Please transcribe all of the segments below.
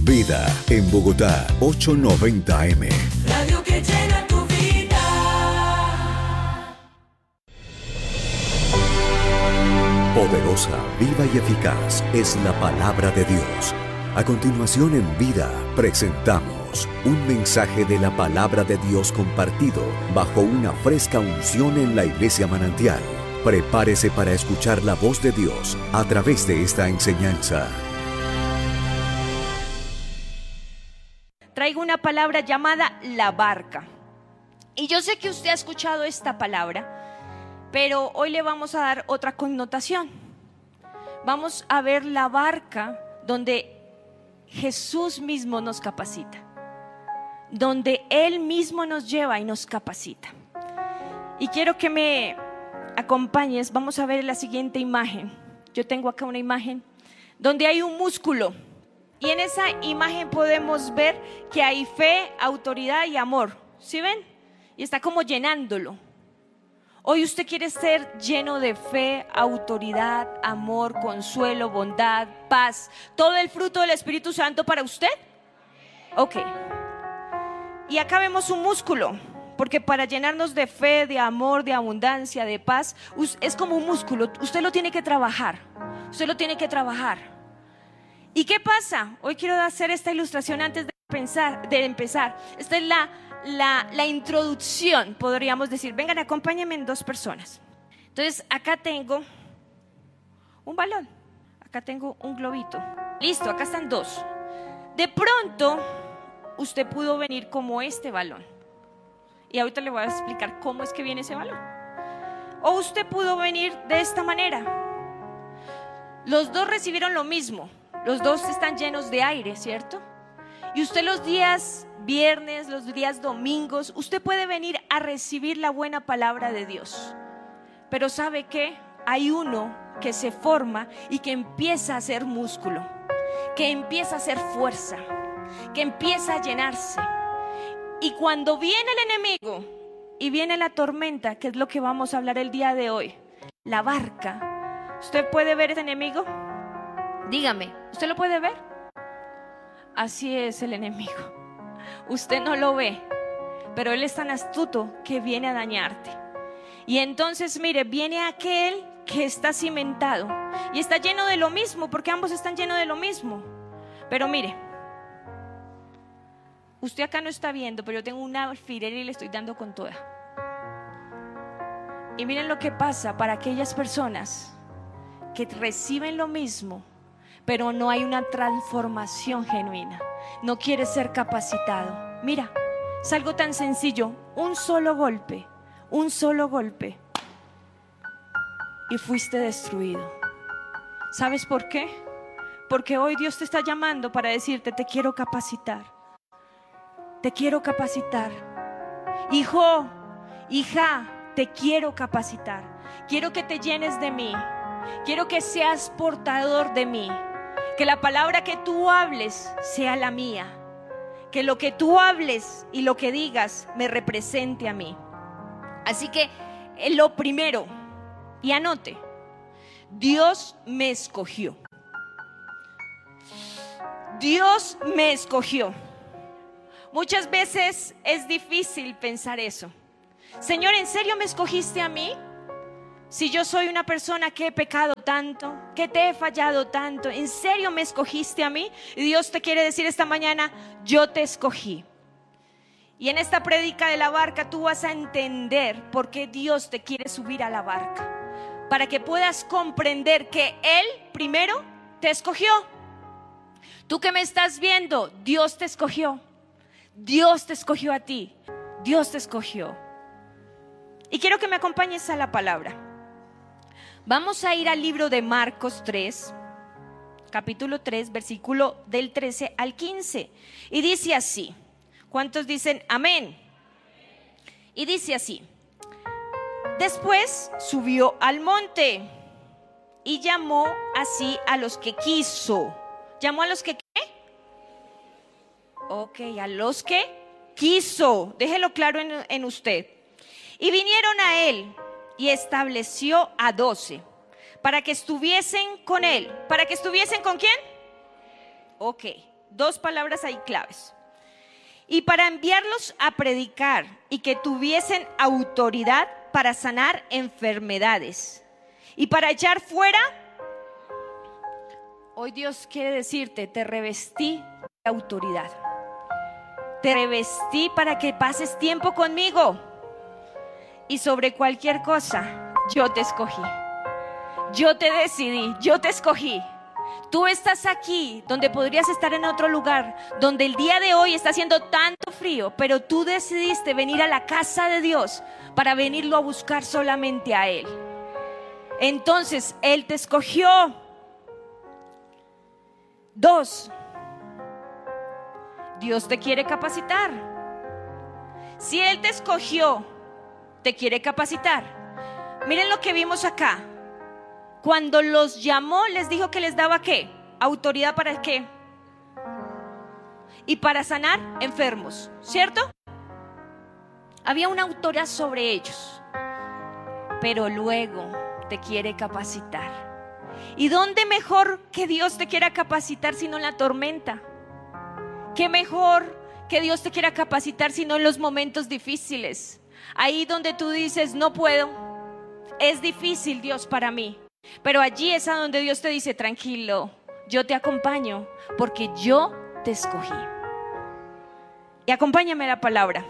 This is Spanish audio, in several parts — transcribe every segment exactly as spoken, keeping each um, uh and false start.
Vida en Bogotá, ochocientos noventa A M. Radio que llena tu vida. Poderosa, viva y eficaz es la palabra de Dios. A continuación en Vida presentamos un mensaje de la palabra de Dios compartido bajo una fresca unción en la Iglesia Manantial. Prepárese para escuchar la voz de Dios a través de esta enseñanza. Traigo una palabra llamada la barca. Y yo sé que usted ha escuchado esta palabra, pero hoy le vamos a dar otra connotación. Vamos a ver la barca donde Jesús mismo nos capacita, donde Él mismo nos lleva y nos capacita. Y quiero que me acompañes. Vamos a ver la siguiente imagen. Yo tengo acá una imagen donde hay un músculo. Y en esa imagen podemos ver que hay fe, autoridad y amor. ¿Sí ven? Y está como llenándolo. Hoy usted quiere ser lleno de fe, autoridad, amor, consuelo, bondad, paz. ¿Todo el fruto del Espíritu Santo para usted? Ok. Y acá vemos un músculo. Porque para llenarnos de fe, de amor, de abundancia, de paz, es como un músculo. Usted lo tiene que trabajar. Usted lo tiene que trabajar. ¿Y qué pasa? Hoy quiero hacer esta ilustración antes de, pensar, de empezar. Esta es la, la, la introducción, podríamos decir. Vengan, acompáñenme en dos personas. Entonces, acá tengo un balón. Acá tengo un globito. Listo, acá están dos. De pronto, usted pudo venir como este balón. Y ahorita le voy a explicar cómo es que viene ese balón. O usted pudo venir de esta manera. Los dos recibieron lo mismo. Los dos están llenos de aire, ¿cierto? Y usted los días viernes, los días domingos, usted puede venir a recibir la buena palabra de Dios. Pero ¿sabe qué? Hay uno que se forma y que empieza a hacer músculo, que empieza a hacer fuerza, que empieza a llenarse. Y cuando viene el enemigo y viene la tormenta, que es lo que vamos a hablar el día de hoy, la barca, ¿usted puede ver ese enemigo? Dígame, ¿usted lo puede ver? Así es el enemigo. Usted no lo ve, pero él es tan astuto que viene a dañarte. Y entonces, mire, viene aquel que está cimentado y está lleno de lo mismo, porque ambos están llenos de lo mismo. Pero mire, usted acá no está viendo, pero yo tengo una alfiler y le estoy dando con toda. Y miren lo que pasa para aquellas personas que reciben lo mismo, pero no hay una transformación genuina. No quiere ser capacitado. Mira, es algo tan sencillo. Un solo golpe, un solo golpe y fuiste destruido. ¿Sabes por qué? Porque hoy Dios te está llamando para decirte: te quiero capacitar. Te quiero capacitar. Hijo, hija, te quiero capacitar. Quiero que te llenes de mí. Quiero que seas portador de mí. Que la palabra que tú hables sea la mía. Que lo que tú hables y lo que digas me represente a mí. Así que lo primero, y anote: Dios me escogió. Dios me escogió. Muchas veces es difícil pensar eso. Señor, ¿en serio me escogiste a mí? Si yo soy una persona que he pecado tanto, que te he fallado tanto, ¿en serio me escogiste a mí? Y Dios te quiere decir esta mañana: yo te escogí. Y en esta prédica de la barca tú vas a entender por qué Dios te quiere subir a la barca, para que puedas comprender que Él primero te escogió. Tú que me estás viendo, Dios te escogió. Dios te escogió a ti. Dios te escogió. Y quiero que me acompañes a la palabra. Vamos a ir al libro de Marcos tres, capítulo tres, versículo del trece al quince. Y dice así. ¿Cuántos dicen amén? Y dice así: después subió al monte y llamó así a los que quiso. ¿Llamó a los que qué? Ok, a los que quiso. Déjelo claro en, en usted. Y vinieron a él y estableció a doce para que estuviesen con él. ¿Para que estuviesen con quién? Ok. Dos palabras ahí claves. Y para enviarlos a predicar y que tuviesen autoridad para sanar enfermedades y para echar fuera. Hoy Dios quiere decirte, te revestí de autoridad. Te revestí para que pases tiempo conmigo. Y sobre cualquier cosa, yo te escogí. Yo te decidí, yo te escogí. Tú estás aquí, donde podrías estar en otro lugar, donde el día de hoy está haciendo tanto frío, pero tú decidiste venir a la casa de Dios para venirlo a buscar solamente a Él. Entonces, Él te escogió. Dos, Dios te quiere capacitar. Si Él te escogió, te quiere capacitar. Miren lo que vimos acá. Cuando los llamó, les dijo que les daba ¿qué? Autoridad para ¿qué? Y para sanar enfermos, ¿cierto? Había una autoridad sobre ellos. Pero luego te quiere capacitar. ¿Y dónde mejor que Dios te quiera capacitar sino en la tormenta? ¿Qué mejor que Dios te quiera capacitar sino en los momentos difíciles? Ahí donde tú dices, no puedo, es difícil Dios para mí. Pero allí es a donde Dios te dice, tranquilo, yo te acompaño porque yo te escogí. Y acompáñame a la palabra.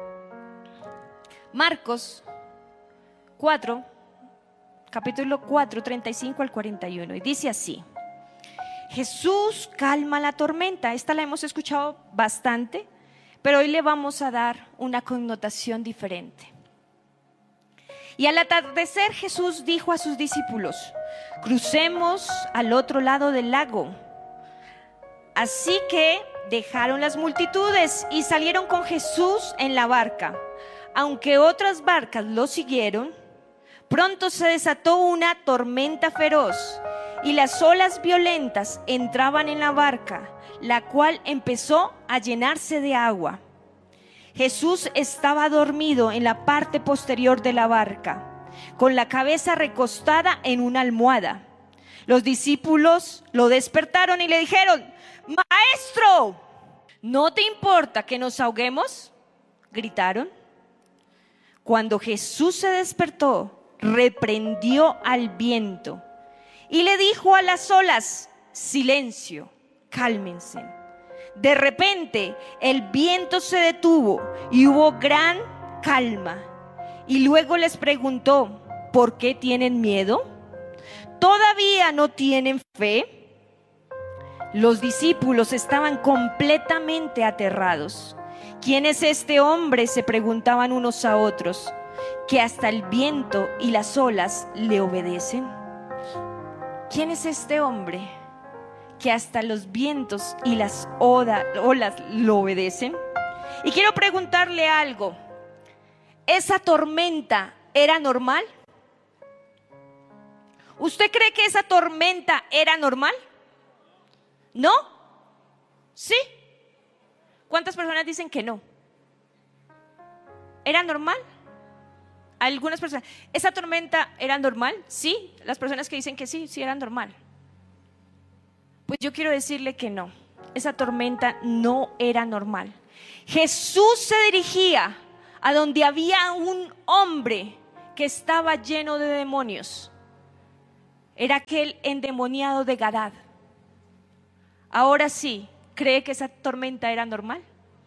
Marcos cuatro, capítulo cuatro, treinta y cinco al cuarenta y uno. Y dice así: Jesús calma la tormenta. Esta la hemos escuchado bastante, pero hoy le vamos a dar una connotación diferente. Y al atardecer Jesús dijo a sus discípulos: crucemos al otro lado del lago. Así que dejaron las multitudes y salieron con Jesús en la barca. Aunque otras barcas lo siguieron, pronto se desató una tormenta feroz y las olas violentas entraban en la barca, la cual empezó a llenarse de agua. Jesús estaba dormido en la parte posterior de la barca, con la cabeza recostada en una almohada. Los discípulos lo despertaron y le dijeron: Maestro, ¿no te importa que nos ahoguemos?, gritaron. Cuando Jesús se despertó, reprendió al viento y le dijo a las olas: silencio, cálmense. De repente el viento se detuvo y hubo gran calma. Y luego les preguntó: ¿por qué tienen miedo? ¿Todavía no tienen fe? Los discípulos estaban completamente aterrados. ¿Quién es este hombre?, se preguntaban unos a otros, que hasta el viento y las olas le obedecen. ¿Quién es este hombre que hasta los vientos y las olas lo obedecen? Y quiero preguntarle algo. ¿Esa tormenta era normal? ¿Usted cree que esa tormenta era normal? ¿No? ¿Sí? ¿Cuántas personas dicen que no? ¿Era normal? Algunas personas. ¿Esa tormenta era normal? Sí. Las personas que dicen que sí, sí era normal. Pues yo quiero decirle que no. Esa tormenta no era normal. Jesús se dirigía a donde había un hombre que estaba lleno de demonios. Era aquel endemoniado de Gadad. Ahora sí, ¿cree que esa tormenta era normal?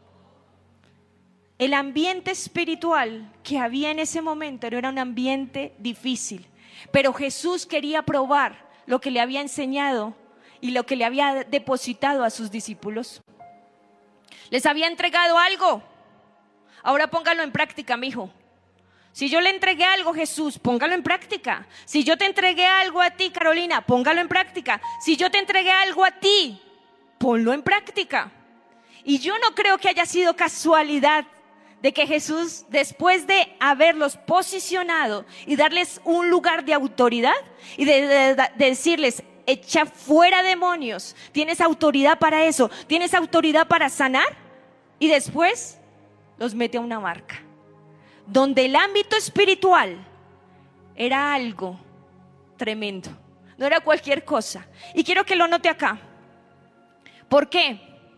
El ambiente espiritual que había en ese momento era un ambiente difícil, pero Jesús quería probar lo que le había enseñado y lo que le había depositado a sus discípulos. Les había entregado algo. Ahora póngalo en práctica, mijo. Si yo le entregué algo, Jesús, póngalo en práctica. Si yo te entregué algo a ti, Carolina, póngalo en práctica. Si yo te entregué algo a ti, ponlo en práctica. Y yo no creo que haya sido casualidad de que Jesús, después de haberlos posicionado y darles un lugar de autoridad y de, de, de decirles: echa fuera demonios, tienes autoridad para eso, tienes autoridad para sanar, y después los mete a una barca donde el ámbito espiritual era algo tremendo, no era cualquier cosa. Y quiero que lo note acá. ¿Por qué?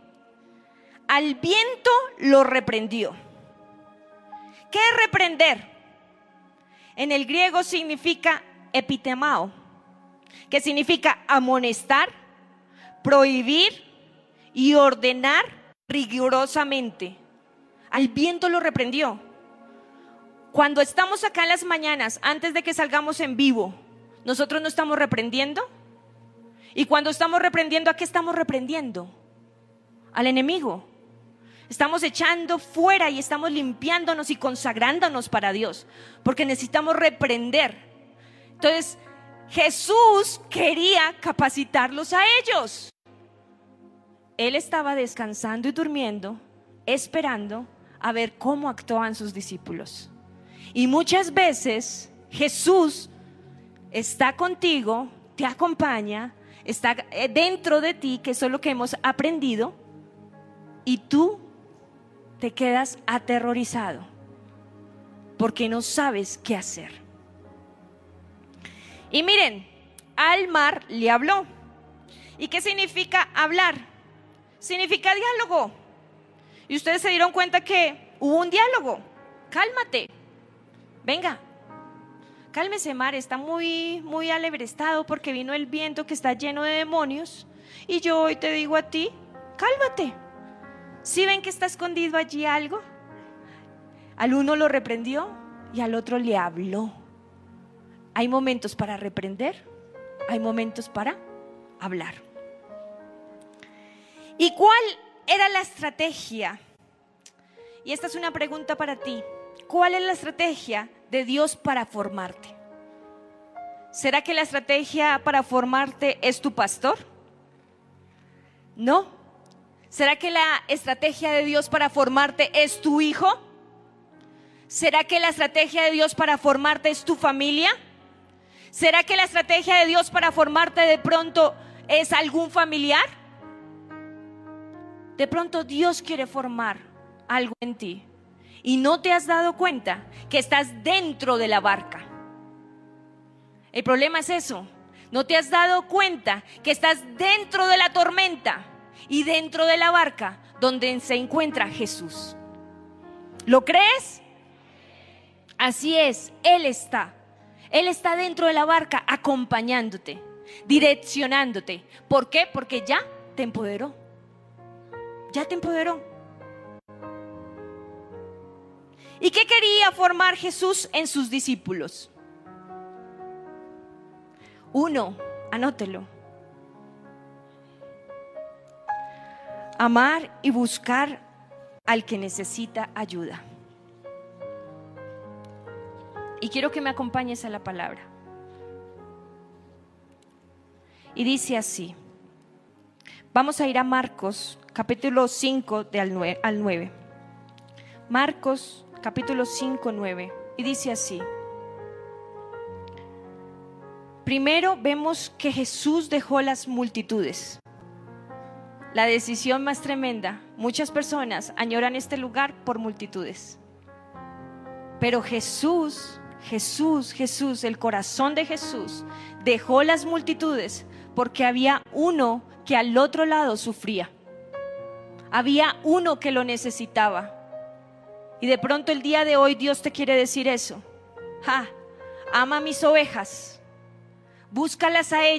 al viento lo reprendió. ¿Qué es reprender? En el griego significa epitemao, que significa amonestar, prohibir y ordenar rigurosamente. Al viento lo reprendió. Cuando estamos acá en las mañanas, antes de que salgamos en vivo, nosotros no estamos reprendiendo. Y cuando estamos reprendiendo, ¿a qué estamos reprendiendo? Al enemigo. Estamos echando fuera y estamos limpiándonos y consagrándonos para Dios, porque necesitamos reprender. Entonces, Jesús quería capacitarlos a ellos. Él estaba descansando y durmiendo, esperando a ver cómo actuaban sus discípulos. Y muchas veces Jesús está contigo, te acompaña, está dentro de ti, que eso es lo que hemos aprendido, y tú te quedas aterrorizado porque no sabes qué hacer. Y miren, al mar le habló. ¿Y qué significa hablar? Significa diálogo. Y ustedes se dieron cuenta que hubo un diálogo. Cálmate, venga, cálmese, mar, está muy, muy alebrestado porque vino el viento que está lleno de demonios. Y yo hoy te digo a ti, cálmate. ¿Sí ven que está escondido allí algo? Al uno lo reprendió y al otro le habló. Hay momentos para reprender, hay momentos para hablar. ¿Y cuál era la estrategia? Y esta es una pregunta para ti. ¿Cuál es la estrategia de Dios para formarte? ¿Será que la estrategia para formarte es tu pastor? No. ¿Será que la estrategia de Dios para formarte es tu hijo? ¿Será que la estrategia de Dios para formarte es tu familia? ¿Será que la estrategia de Dios para formarte de pronto es algún familiar? De pronto Dios quiere formar algo en ti y no te has dado cuenta que estás dentro de la barca. El problema es eso, no te has dado cuenta que estás dentro de la tormenta y dentro de la barca donde se encuentra Jesús. ¿Lo crees? Así es, Él está. Él está dentro de la barca acompañándote, direccionándote. ¿Por qué? Porque ya te empoderó. Ya te empoderó. ¿Y qué quería formar Jesús en sus discípulos? Uno, anótelo. Amar y buscar al que necesita ayuda. Y quiero que me acompañes a la palabra. Y dice así. Vamos a ir a Marcos, capítulo cinco, de al nueve. Marcos, capítulo cinco, nueve. Y dice así. Primero vemos que Jesús dejó las multitudes. La decisión más tremenda. Muchas personas añoran este lugar por multitudes. Pero Jesús, Jesús, Jesús, el corazón de Jesús, dejó las multitudes porque había uno que al otro lado sufría. Había uno que lo necesitaba. Y de pronto el día de hoy Dios te quiere decir eso. Ja, ama mis ovejas, búscalas a ellas.